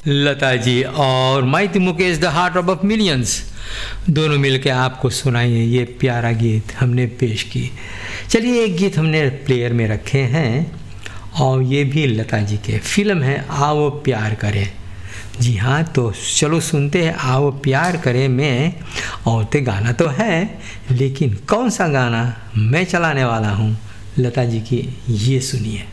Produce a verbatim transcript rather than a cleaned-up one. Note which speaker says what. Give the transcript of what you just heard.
Speaker 1: लता जी और माइती Mukesh the heart of millions दोनों मिलकर आपको सुनाइए ये प्यारा गीत हमने पेश की। चलिए एक गीत हमने प्लेयर में रखे हैं और ये भी लता जी के, फिल्म है आओ प्यार करें। जी हाँ, तो चलो सुनते हैं आओ प्यार करें में। और तो गाना तो है, लेकिन कौन सा गाना मैं चलाने वाला हूँ लता जी की, ये सुनिए।